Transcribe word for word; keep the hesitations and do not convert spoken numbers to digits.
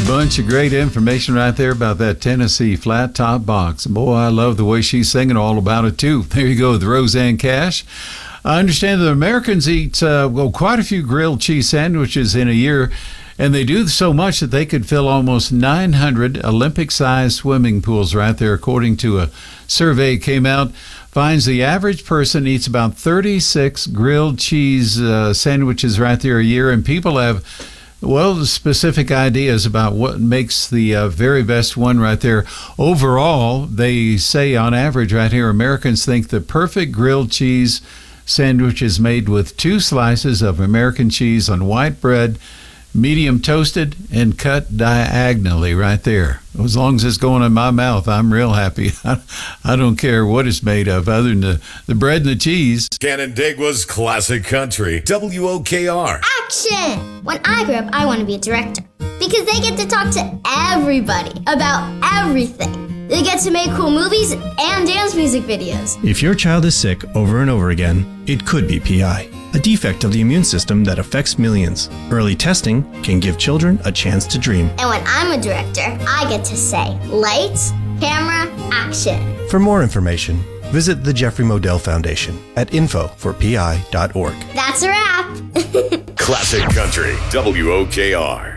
Bunch of great information right there about that Tennessee flat top box. Boy, I love the way she's singing all about it, too. There you go with Roseanne Cash. I understand that Americans eat uh, well quite a few grilled cheese sandwiches in a year, and they do so much that they could fill almost nine hundred Olympic-sized swimming pools right there, according to a survey came out. Finds the average person eats about thirty-six grilled cheese uh, sandwiches right there a year, and people have, well, specific ideas about what makes the uh, very best one right there. Overall, they say on average right here, Americans think the perfect grilled cheese sandwich is made with two slices of American cheese on white bread, medium toasted, and cut diagonally right there. As long as it's going in my mouth, I'm real happy. I don't care what it's made of other than the, the bread and the cheese. Canandaigua's Classic Country, W O K R. Action! When I grow up, I want to be a director because they get to talk to everybody about everything. They get to make cool movies and dance music videos. If your child is sick over and over again, it could be P I, a defect of the immune system that affects millions. Early testing can give children a chance to dream. And when I'm a director, I get to say, lights, camera, action. For more information, visit the Jeffrey Modell Foundation at info for p i dot org. That's a wrap. Classic Country, W O K R.